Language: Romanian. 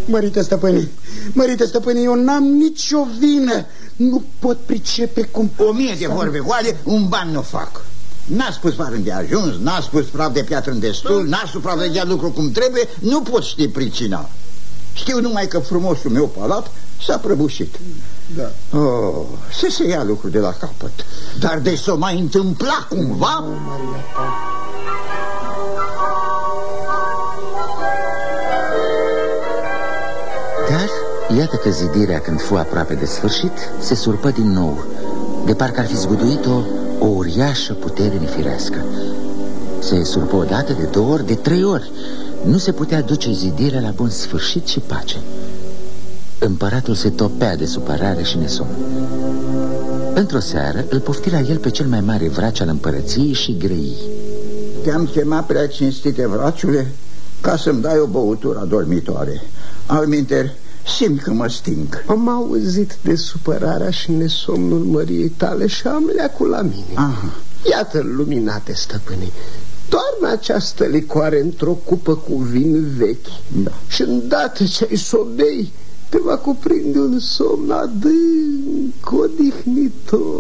Mărite stăpâne, eu n-am nicio vină. Nu pot pricepe cum... 1000 de vorbe goale, un ban nu fac. N-a spus fară de ajuns, n-a spus praf de piatră în destul, n-a supravegheat lucru cum trebuie, nu pot ști pricina. Știu numai că frumosul meu palat s-a prăbușit. Da. Să se ia lucrul de la capăt. Dar de s-o mai întâmpla cumva... Dar iată că zidirea, când fu aproape de sfârșit, se surpă din nou, de parcă ar fi zguduit-o o uriașă putere nefirească. Se surpă odată, de 2 ori, de 3 ori. Nu se putea duce zidirea la bun sfârșit și pace. Împăratul se topea de supărare și nesomn. Într-o seară îl pofti la el pe cel mai mare vraci al împărăției și grăi: Te-am chemat, prea cinstite vraciule, ca să-mi dai o băutură adormitoare. Alminter, simt că mă sting. Am auzit de supărarea și nesomnul măriei tale și am leacul la mine. Aha. Iată-l, luminate stăpâne, toarnă această licoare într-o cupă cu vin vechi. Da. Și îndată ce ai sobei, te va cuprinde un somn adânc, odihnitor.